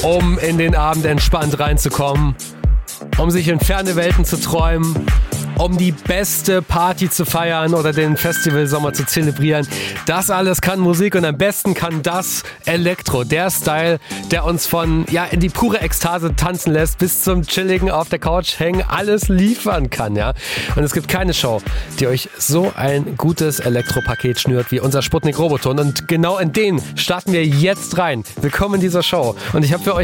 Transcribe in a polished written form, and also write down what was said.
um in den Abend entspannt reinzukommen, um sich in ferne Welten zu träumen, um die beste Party zu feiern oder den Festivalsommer zu zelebrieren. Das alles kann Musik und am besten kann das Elektro, der Style, der uns von in die pure Ekstase tanzen lässt, bis zum chilligen auf der Couch hängen, alles liefern kann, ja. Und es gibt keine Show, die euch so ein gutes Elektropaket schnürt wie unser Sputnik Roboton. Und genau in den starten wir jetzt rein. Willkommen in dieser Show. Und ich habe für euch